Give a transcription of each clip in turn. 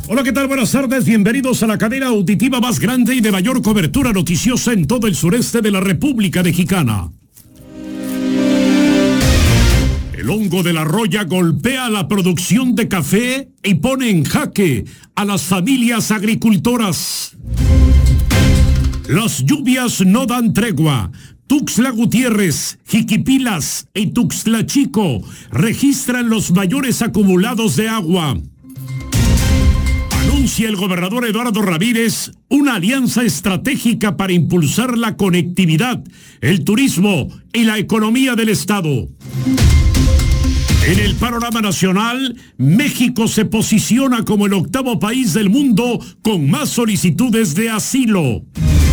Hola, ¿qué tal? Buenas tardes, bienvenidos a la cadena auditiva más grande y de mayor cobertura noticiosa en todo el sureste de la República Mexicana. El hongo de la roya golpea la producción de café y pone en jaque a las familias agricultoras. Las lluvias no dan tregua. Tuxtla Gutiérrez, Jiquipilas y Tuxtla Chico registran los mayores acumulados de agua. Anuncia el gobernador Eduardo Ramírez una alianza estratégica para impulsar la conectividad, el turismo y la economía del estado. En el panorama nacional, México se posiciona como el 8º país del mundo con más solicitudes de asilo.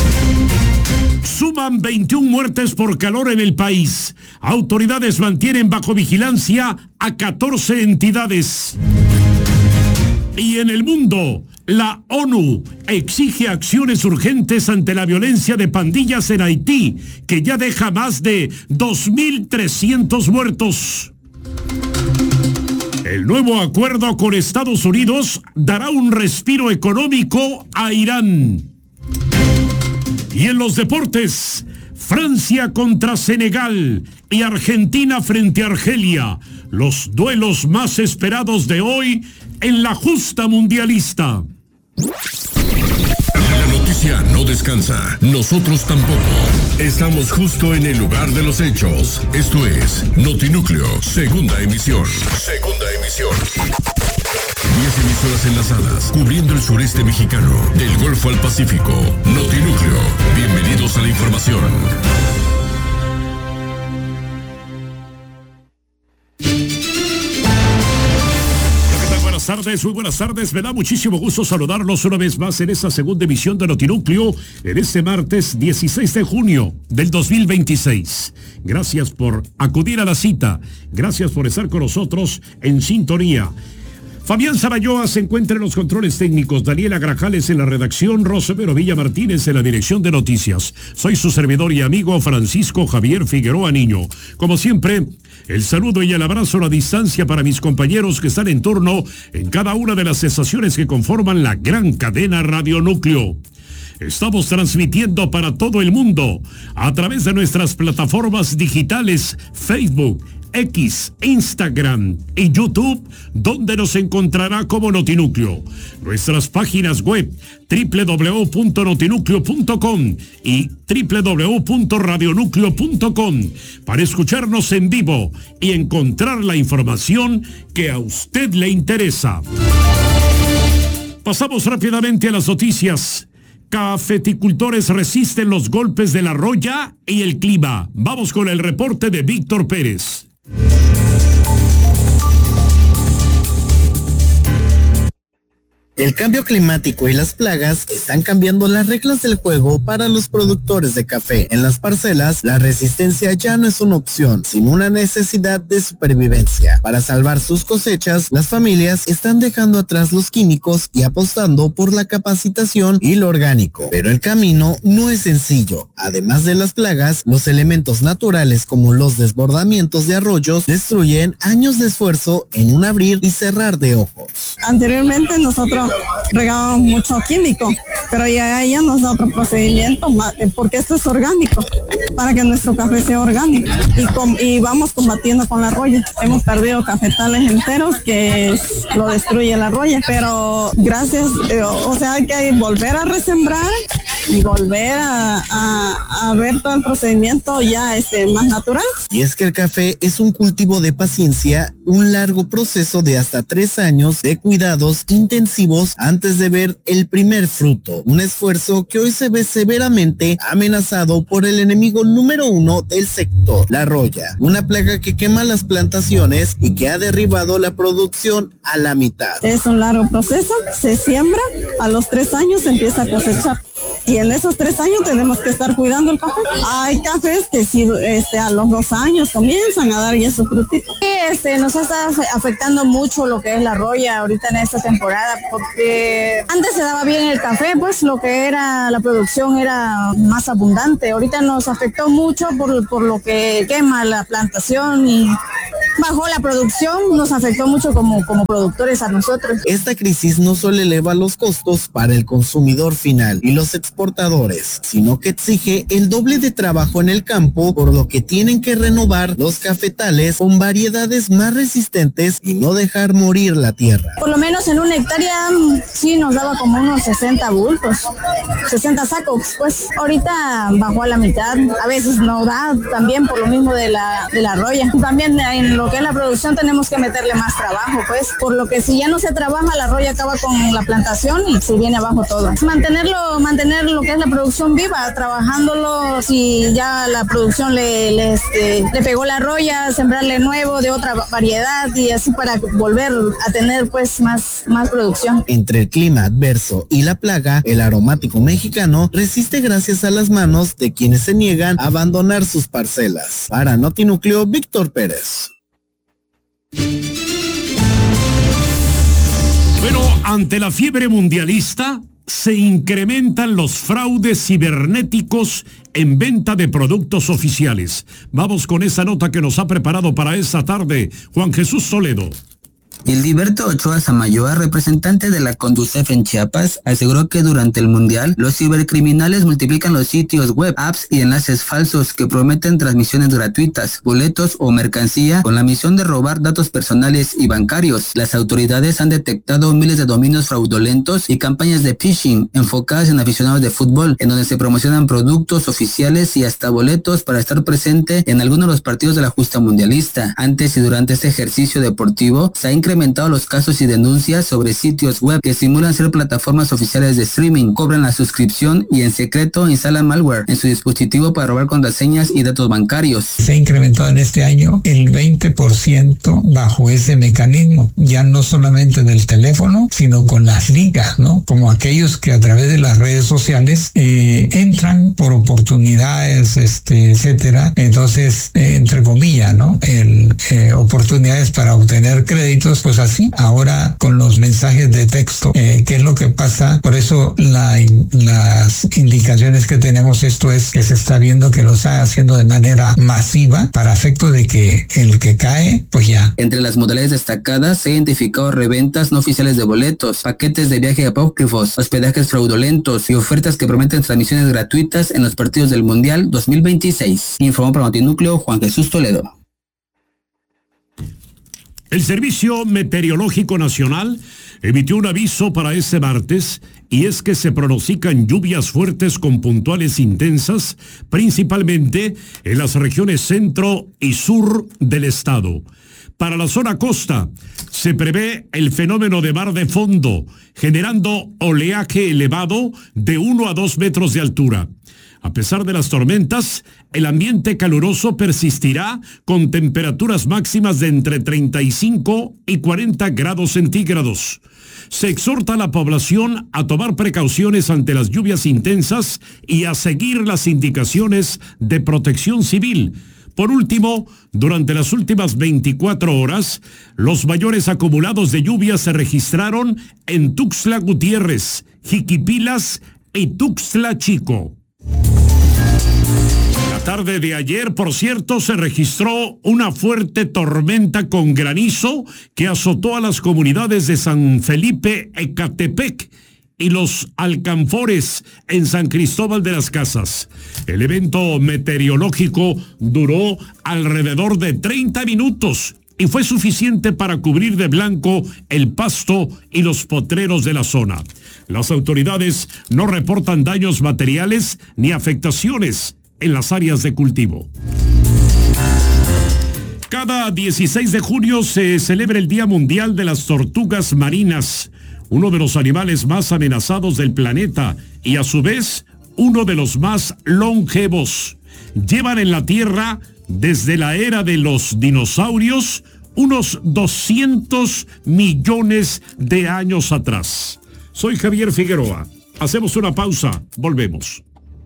Suman 21 muertes por calor en el país. Autoridades mantienen bajo vigilancia a 14 entidades. Y en el mundo, la ONU exige acciones urgentes ante la violencia de pandillas en Haití, que ya deja más de 2.300 muertos. El nuevo acuerdo con Estados Unidos dará un respiro económico a Irán. Y en los deportes, Francia contra Senegal y Argentina frente a Argelia, los duelos más esperados de hoy en la justa mundialista. La noticia no descansa, nosotros tampoco. Estamos justo en el lugar de los hechos. Esto es Notinúcleo, segunda emisión. 10 emisoras enlazadas, cubriendo el sureste mexicano, del Golfo al Pacífico. Notinúcleo, bienvenidos a la información. Muy buenas tardes, me da muchísimo gusto saludarlos una vez más en esta segunda emisión de Notinúcleo en este martes 16 de junio del 2026. Gracias por acudir a la cita, gracias por estar con nosotros en sintonía. Fabián Sarayoa se encuentra en los controles técnicos, Daniela Grajales en la redacción, Rosemero Villa Martínez en la dirección de noticias. Soy su servidor y amigo Francisco Javier Figueroa Niño. Como siempre, el saludo y el abrazo a la distancia para mis compañeros que están en turno en cada una de las estaciones que conforman la gran cadena Radio Núcleo. Estamos transmitiendo para todo el mundo a través de nuestras plataformas digitales Facebook, X, Instagram y YouTube, donde nos encontrará como Notinúcleo. Nuestras páginas web www.notinúcleo.com y www.radionúcleo.com para escucharnos en vivo y encontrar la información que a usted le interesa. Pasamos rápidamente a las noticias. Cafeticultores resisten los golpes de la roya y el clima. Vamos con el reporte de Víctor Pérez. El cambio climático y las plagas están cambiando las reglas del juego para los productores de café. En las parcelas, la resistencia ya no es una opción, sino una necesidad de supervivencia. Para salvar sus cosechas, las familias están dejando atrás los químicos y apostando por la capacitación y lo orgánico. Pero el camino no es sencillo. Además de las plagas, los elementos naturales como los desbordamientos de arroyos destruyen años de esfuerzo en un abrir y cerrar de ojos. Anteriormente nosotros regábamos mucho químico, pero ya nos da otro procedimiento, porque esto es orgánico, para que nuestro café sea orgánico, y vamos combatiendo con la roya. Hemos perdido cafetales enteros que lo destruye la roya, pero gracias, hay que volver a resembrar y volver a ver todo el procedimiento ya más natural. Y es que el café es un cultivo de paciencia, un largo proceso de hasta 3 años de cuidados intensivos antes de ver el primer fruto. Un esfuerzo que hoy se ve severamente amenazado por el enemigo número 1 del sector, la roya, una plaga que quema las plantaciones y que ha derribado la producción a la mitad. Es un largo proceso, se siembra, a los 3 años se empieza a cosechar. Y en esos 3 años tenemos que estar cuidando el café. Hay cafés que sí, a los 2 años comienzan a dar ya su frutito. Nos está afectando mucho lo que es la roya ahorita en esta temporada, porque antes se daba bien el café, pues lo que era la producción era más abundante. Ahorita nos afectó mucho por lo que quema la plantación y bajó la producción, nos afectó mucho como productores a nosotros. Esta crisis no solo eleva los costos para el consumidor final y los exportadores, sino que exige el doble de trabajo en el campo, por lo que tienen que renovar los cafetales con variedades más resistentes y no dejar morir la tierra. Por lo menos en una hectárea sí nos daba como unos 60 bultos, 60 sacos, pues ahorita bajó a la mitad, a veces no da también por lo mismo de la roya. También en lo que es la producción tenemos que meterle más trabajo, pues, por lo que si ya no se trabaja, la roya acaba con la plantación y se viene abajo todo. Mantener lo que es la producción viva, trabajándolo, si ya la producción le pegó la roya, sembrarle nuevo de otra variedad y así para volver a tener pues más producción. Entre el clima adverso y la plaga, el aromático mexicano resiste gracias a las manos de quienes se niegan a abandonar sus parcelas. Para Notinúcleo, Víctor Pérez. Pero ante la fiebre mundialista, se incrementan los fraudes cibernéticos en venta de productos oficiales. Vamos con esa nota que nos ha preparado para esta tarde Juan Jesús Toledo. Hildiberto Ochoa Samayoa, representante de la Conducef en Chiapas, aseguró que durante el Mundial, los cibercriminales multiplican los sitios web, apps y enlaces falsos que prometen transmisiones gratuitas, boletos o mercancía con la misión de robar datos personales y bancarios. Las autoridades han detectado miles de dominios fraudulentos y campañas de phishing enfocadas en aficionados de fútbol, en donde se promocionan productos oficiales y hasta boletos para estar presente en algunos de los partidos de la justa mundialista. Antes y durante este ejercicio deportivo, se ha incrementado los casos y denuncias sobre sitios web que simulan ser plataformas oficiales de streaming, cobran la suscripción y en secreto instalan malware en su dispositivo para robar contraseñas y datos bancarios. Se ha incrementado en este año el 20% bajo ese mecanismo, ya no solamente del teléfono, sino con las ligas, ¿no? Como aquellos que a través de las redes sociales entran por oportunidades, etcétera. Entonces, entre comillas, ¿no? Oportunidades para obtener créditos, pues así. Ahora con los mensajes de texto, ¿qué es lo que pasa? Por eso las indicaciones que tenemos, esto es que se está viendo que lo está haciendo de manera masiva para efecto de que el que cae, pues ya. Entre las modalidades destacadas se ha identificado reventas no oficiales de boletos, paquetes de viaje apócrifos, hospedajes fraudulentos y ofertas que prometen transmisiones gratuitas en los partidos del Mundial 2026. Informó para Notinúcleo Juan Jesús Toledo. El Servicio Meteorológico Nacional emitió un aviso para este martes y es que se pronostican lluvias fuertes con puntuales intensas, principalmente en las regiones centro y sur del estado. Para la zona costa, se prevé el fenómeno de mar de fondo, generando oleaje elevado de 1 a 2 metros de altura. A pesar de las tormentas, el ambiente caluroso persistirá con temperaturas máximas de entre 35 y 40 grados centígrados. Se exhorta a la población a tomar precauciones ante las lluvias intensas y a seguir las indicaciones de protección civil. Por último, durante las últimas 24 horas, los mayores acumulados de lluvia se registraron en Tuxtla Gutiérrez, Jiquipilas y Tuxtla Chico. La tarde de ayer, por cierto, se registró una fuerte tormenta con granizo que azotó a las comunidades de San Felipe, Ecatepec y los Alcanfores en San Cristóbal de las Casas. El evento meteorológico duró alrededor de 30 minutos y fue suficiente para cubrir de blanco el pasto y los potreros de la zona. Las autoridades no reportan daños materiales ni afectaciones en las áreas de cultivo. Cada 16 de junio se celebra el Día Mundial de las Tortugas Marinas, uno de los animales más amenazados del planeta y a su vez uno de los más longevos. Llevan en la Tierra, desde la era de los dinosaurios, unos 200 millones de años atrás. Soy Javier Figueroa. Hacemos una pausa. Volvemos.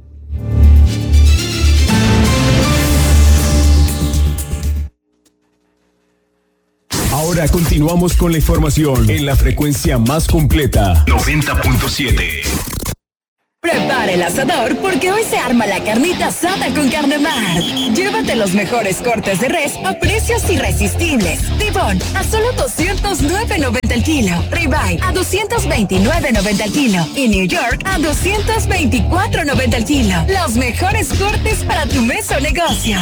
Ahora continuamos con la información en la frecuencia más completa. 90.7. Prepara el asador porque hoy se arma la carnita asada con Carnemar. Llévate los mejores cortes de res a precios irresistibles. Tibón a solo $209.90 el kilo. Ribeye a $229.90 el kilo. Y New York a $224.90 el kilo. Los mejores cortes para tu mesa o negocio.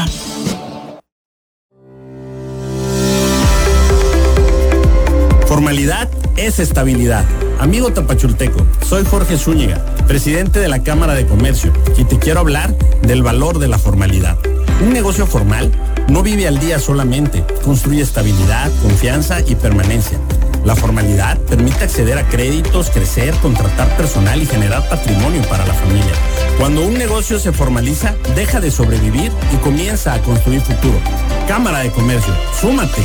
Formalidad es estabilidad. Amigo tapachulteco, soy Jorge Zúñiga, presidente de la Cámara de Comercio, y te quiero hablar del valor de la formalidad. Un negocio formal no vive al día solamente, construye estabilidad, confianza y permanencia. La formalidad permite acceder a créditos, crecer, contratar personal y generar patrimonio para la familia. Cuando un negocio se formaliza, deja de sobrevivir y comienza a construir futuro. Cámara de Comercio, súmate.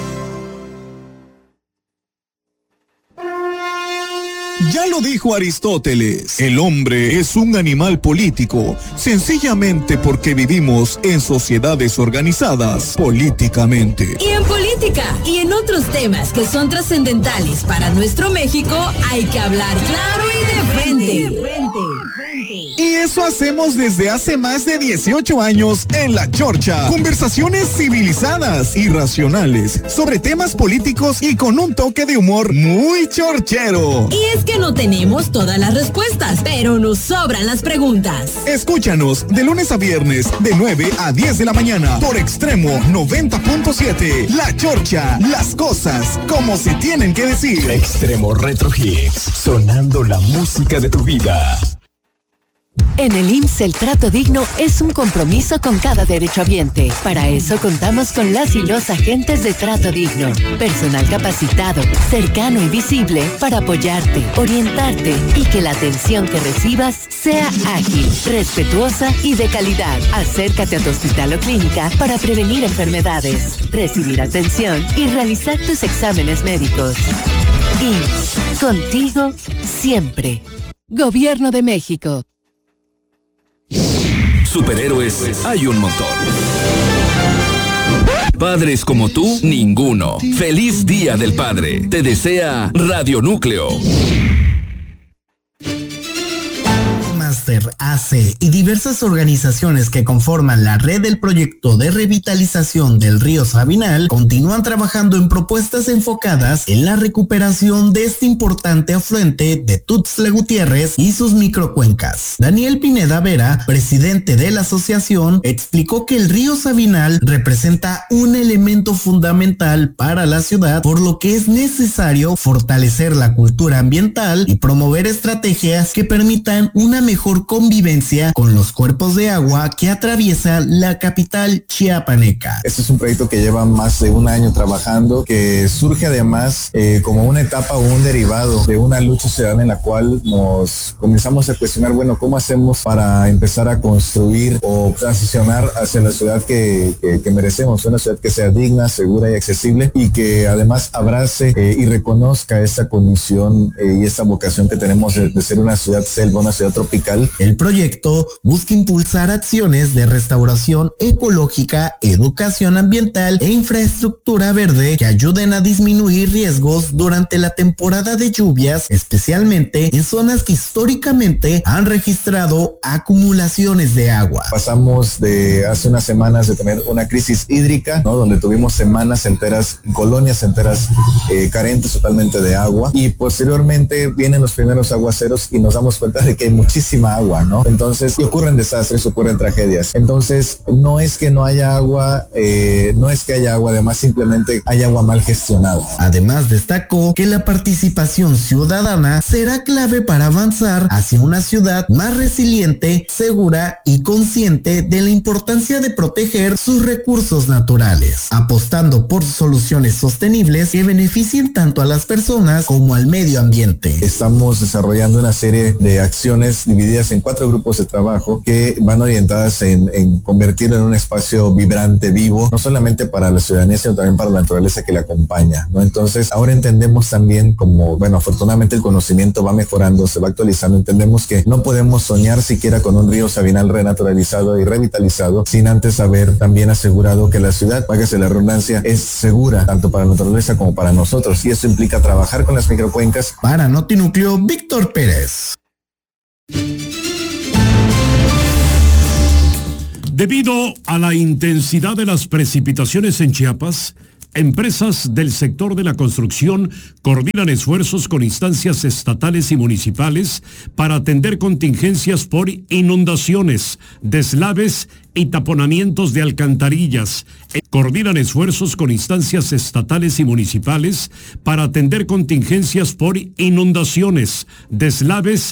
Ya lo dijo Aristóteles, el hombre es un animal político, sencillamente porque vivimos en sociedades organizadas políticamente. Y en política y en otros temas que son trascendentales para nuestro México, hay que hablar claro y de frente. Y eso hacemos desde hace más de 18 años en La Chorcha. Conversaciones civilizadas y racionales sobre temas políticos y con un toque de humor muy chorchero. Y es que no tenemos todas las respuestas, pero nos sobran las preguntas. Escúchanos de lunes a viernes de 9 a 10 de la mañana por Extremo 90.7. La Chorcha, las cosas como se tienen que decir. Extremo Retro Hits, sonando la música de tu vida. En el IMSS el trato digno es un compromiso con cada derechohabiente. Para eso contamos con las y los agentes de trato digno. Personal capacitado, cercano y visible para apoyarte, orientarte y que la atención que recibas sea ágil, respetuosa y de calidad. Acércate a tu hospital o clínica para prevenir enfermedades, recibir atención y realizar tus exámenes médicos. IMSS, contigo siempre. Gobierno de México. Superhéroes hay un montón. Padres como tú, ninguno. Feliz Día del Padre. Te desea Radio Núcleo. ACE y diversas organizaciones que conforman la red del proyecto de revitalización del río Sabinal continúan trabajando en propuestas enfocadas en la recuperación de este importante afluente de Tuxtla Gutiérrez y sus microcuencas. Daniel Pineda Vera, presidente de la asociación, explicó que el río Sabinal representa un elemento fundamental para la ciudad, por lo que es necesario fortalecer la cultura ambiental y promover estrategias que permitan una mejor convivencia con los cuerpos de agua que atraviesan la capital chiapaneca. Este es un proyecto que lleva más de un año trabajando, que surge además como una etapa o un derivado de una lucha ciudadana en la cual nos comenzamos a cuestionar, bueno, ¿cómo hacemos para empezar a construir o transicionar hacia la ciudad que merecemos? Una ciudad que sea digna, segura y accesible, y que además abrace y reconozca esta condición y esta vocación que tenemos de ser una ciudad selva, una ciudad tropical. El proyecto busca impulsar acciones de restauración ecológica, educación ambiental e infraestructura verde que ayuden a disminuir riesgos durante la temporada de lluvias, especialmente en zonas que históricamente han registrado acumulaciones de agua. Pasamos de hace unas semanas de tener una crisis hídrica, ¿no? Donde tuvimos semanas enteras, colonias enteras carentes totalmente de agua, y posteriormente vienen los primeros aguaceros y nos damos cuenta de que hay muchísima agua, ¿no? Entonces ocurren desastres, ocurren tragedias. Entonces no es que no haya agua, no es que haya agua, además simplemente hay agua mal gestionada. Además destacó que la participación ciudadana será clave para avanzar hacia una ciudad más resiliente, segura y consciente de la importancia de proteger sus recursos naturales, apostando por soluciones sostenibles que beneficien tanto a las personas como al medio ambiente. Estamos desarrollando una serie de acciones divididas en 4 grupos de trabajo que van orientadas en convertirlo en un espacio vibrante, vivo, no solamente para la ciudadanía, sino también para la naturaleza que la acompaña, ¿no? Entonces, ahora entendemos también como, bueno, afortunadamente el conocimiento va mejorando, se va actualizando, entendemos que no podemos soñar siquiera con un río Sabinal renaturalizado y revitalizado sin antes haber también asegurado que la ciudad, págase la redundancia, es segura tanto para la naturaleza como para nosotros, y eso implica trabajar con las microcuencas. Para Notinúcleo, Víctor Pérez. Debido a la intensidad de las precipitaciones en Chiapas, empresas del sector de la construcción coordinan esfuerzos con instancias estatales y municipales para atender contingencias por inundaciones, deslaves y taponamientos de alcantarillas. Coordinan esfuerzos con instancias estatales y municipales para atender contingencias por inundaciones, deslaves